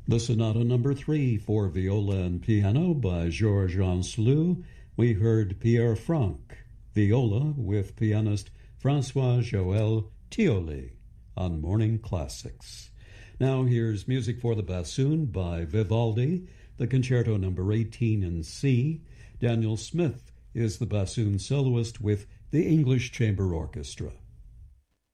The Sonata Number 3 for viola and piano by Georges Ancelou. We heard Pierre Franck, viola with pianist François-Joël Tioly on Morning Classics. Now here's music for the bassoon by Vivaldi, the Concerto Number 18 in C. Daniel Smith is the bassoon soloist with the English Chamber Orchestra.